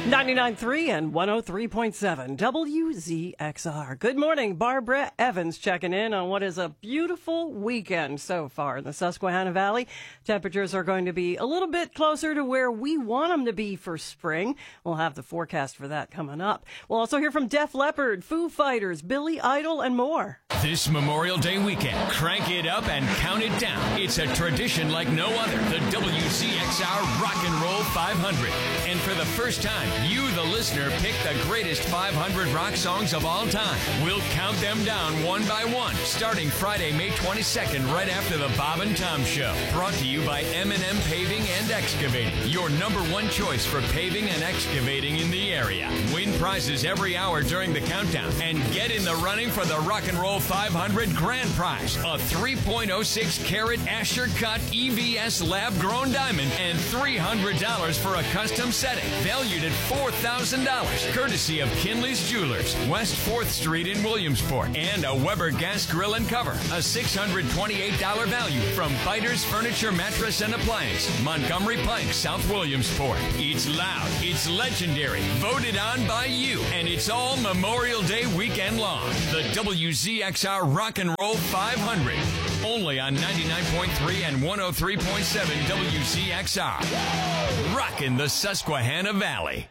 99.3 and 103.7 WZXR. Good morning. Barbara Evans checking in on what is a beautiful weekend so far in the Susquehanna Valley. Temperatures are going to be a little bit closer to where we want them to be for spring. We'll have the forecast for that coming up. We'll also hear from Def Leppard, Foo Fighters, Billy Idol, and more. This Memorial Day weekend, crank it up and count it down. It's a tradition like no other, the WZXR Rock and Roll 500. And for the first time, you, the listener, pick the greatest 500 rock songs of all time. We'll count them down one by one, starting Friday, May 22nd, right after the Bob and Tom Show. Brought to you by M&M Paving and Excavating, your number one choice for paving and excavating in the area. Win prizes every hour during the countdown and get in the running for the Rock and Roll 500 grand prize, a 3.06 carat Asher Cut EVS lab grown diamond and $300 for a custom setting, valued at $4,000, courtesy of Kinley's Jewelers, West 4th Street in Williamsport, and a Weber gas grill and cover, a $628 value from Biters Furniture, Mattress and Appliance, Montgomery Pike, South Williamsport. It's loud, it's legendary, voted on by you, and it's all Memorial Day weekend long. The WZXR Rock and Roll 500, only on 99.3 and 103.7 WZXR. Rockin' the Susquehanna Valley.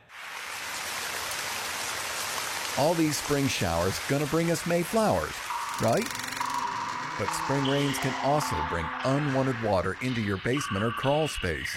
All these spring showers gonna bring us May flowers, right? But spring rains can also bring unwanted water into your basement or crawl space.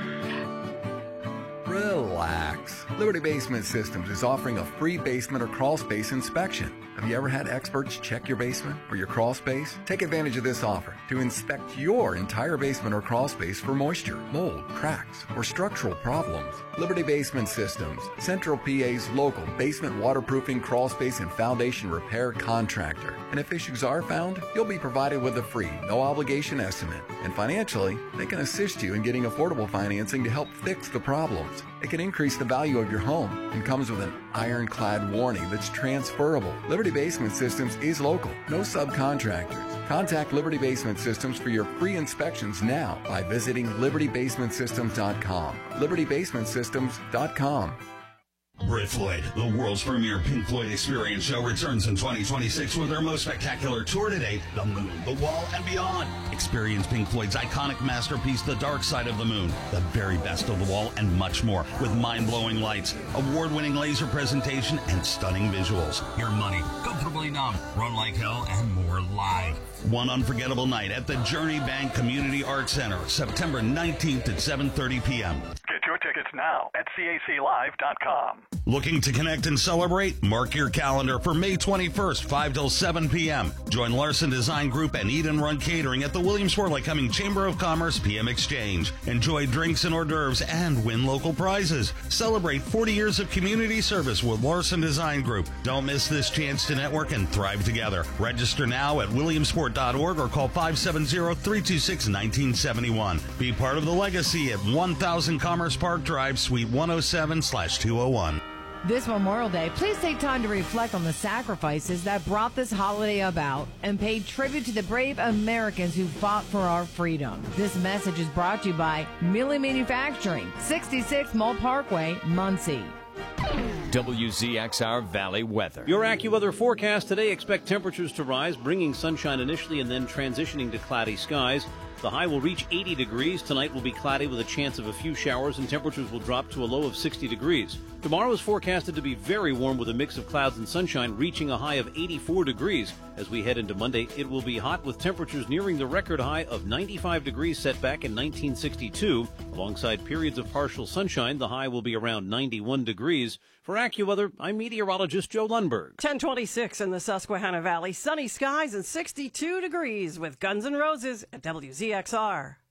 Relax. Liberty Basement Systems is offering a free basement or crawl space inspection. Have you ever had experts check your basement or your crawl space? Take advantage of this offer to inspect your entire basement or crawl space for moisture, mold, cracks, or structural problems. Liberty Basement Systems, Central PA's local basement waterproofing, crawl space, and foundation repair contractor. And if issues are found, you'll be provided with a free, no obligation estimate. And financially, they can assist you in getting affordable financing to help fix the problems. It can increase the value of your home and comes with an ironclad warranty that's transferable. Liberty Basement Systems is local, no subcontractors. Contact Liberty Basement Systems for your free inspections now by visiting libertybasementsystems.com. libertybasementsystems.com. Brit Floyd, the world's premier Pink Floyd experience show, returns in 2026 with their most spectacular tour to date, The Moon, The Wall, and Beyond. Experience Pink Floyd's iconic masterpiece, The Dark Side of the Moon, the very best of The Wall, and much more, with mind-blowing lights, award-winning laser presentation, and stunning visuals. Your Money, Comfortably Numb, Run Like Hell, and more live. One unforgettable night at the Journey Bank Community Arts Center, September 19th at 7:30 p.m. Get your tickets now at caclive.com. Looking to connect and celebrate? Mark your calendar for May 21st, 5 till 7 p.m. Join Larson Design Group and Eat and Run Catering at the Williamsport Lycoming Chamber of Commerce PM Exchange. Enjoy drinks and hors d'oeuvres and win local prizes. Celebrate 40 years of community service with Larson Design Group. Don't miss this chance to network and thrive together. Register now at williamsport.org or call 570-326-1971. Be part of the legacy at 1000 Commerce Park Drive, Suite 107/201. This Memorial Day, please take time to reflect on the sacrifices that brought this holiday about and pay tribute to the brave Americans who fought for our freedom. This message is brought to you by Millie Manufacturing, 66 Mall Parkway, Muncie. WZXR Valley weather. Your AccuWeather forecast today, expect temperatures to rise, bringing sunshine initially and then transitioning to cloudy skies. The high will reach 80 degrees. Tonight will be cloudy with a chance of a few showers, and temperatures will drop to a low of 60 degrees. Tomorrow is forecasted to be very warm with a mix of clouds and sunshine, reaching a high of 84 degrees. As we head into Monday, it will be hot with temperatures nearing the record high of 95 degrees set back in 1962. Alongside periods of partial sunshine, the high will be around 91 degrees. For AccuWeather, I'm meteorologist Joe Lundberg. 1026 in the Susquehanna Valley. Sunny skies and 62 degrees with Guns N' Roses at WZXR.